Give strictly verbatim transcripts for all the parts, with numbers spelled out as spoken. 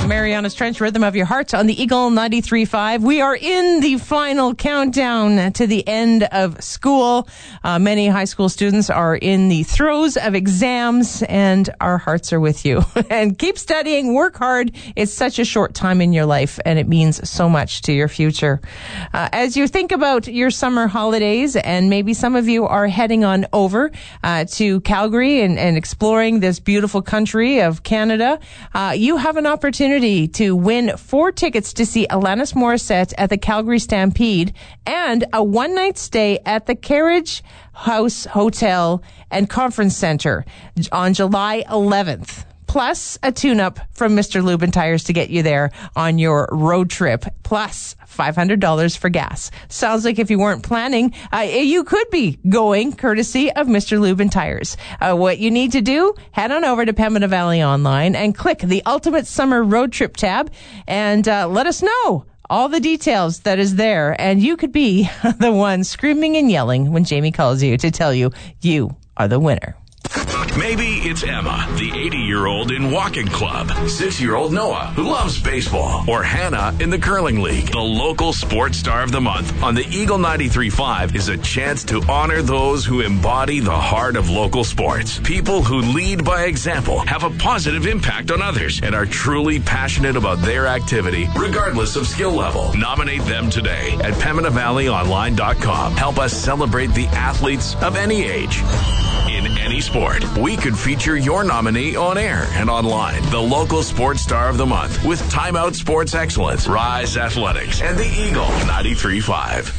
Mariana's Trench, Rhythm of Your Heart on the Eagle ninety-three point five. We are in the final countdown to the end of school. Uh, many high school students are in the throes of exams, and our hearts are with you. And keep studying, work hard. It's such a short time in your life, and it means so much to your future. Uh, as you think about your summer holidays, and maybe some of you are heading on over uh, to Calgary and, and exploring this beautiful country of Canada, uh, you have an opportunity to win four tickets to see Alanis Morissette at the Calgary Stampede and a one-night stay at the Carriage House Hotel and Conference Center on July eleventh. Plus a tune-up from Mister Lubin Tires to get you there on your road trip. Plus five hundred dollars for gas. Sounds like if you weren't planning, uh, you could be going courtesy of Mister Lubin Tires. Uh, what you need to do, head on over to Pembina Valley Online and click the Ultimate Summer Road Trip tab and uh, let us know all the details that is there. And you could be the one screaming and yelling when Jamie calls you to tell you you are the winner. Maybe it's Emma, the eighty-year-old in walking club, six-year-old Noah, who loves baseball, or Hannah in the curling league. The local sports star of the month on the Eagle ninety-three point five is a chance to honor those who embody the heart of local sports. People who lead by example, have a positive impact on others, and are truly passionate about their activity, regardless of skill level. Nominate them today at Pembina Valley Online dot com. Help us celebrate the athletes of any age. In any sport, we could feature your nominee on air and online. The local sports star of the month with Time Out Sports Excellence, Rise Athletics, and the Eagle ninety-three point five.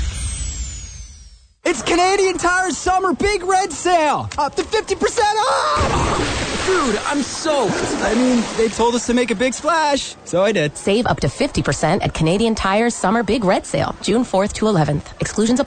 It's Canadian Tire's Summer Big Red Sale! Up to fifty percent off! Dude, I'm soaked. I mean, they told us to make a big splash, so I did. Save up to fifty percent at Canadian Tire's Summer Big Red Sale, June fourth to eleventh. Exclusions apply.